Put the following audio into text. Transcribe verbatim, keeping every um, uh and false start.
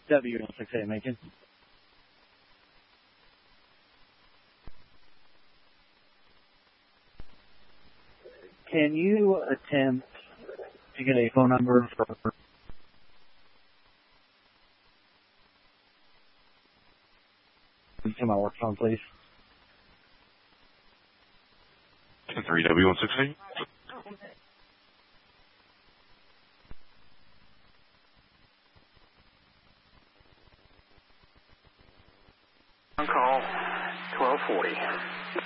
W one six eight, Macon. Can you attempt to get a phone number for to my work phone, please? three W one six eight. On call, twelve forty.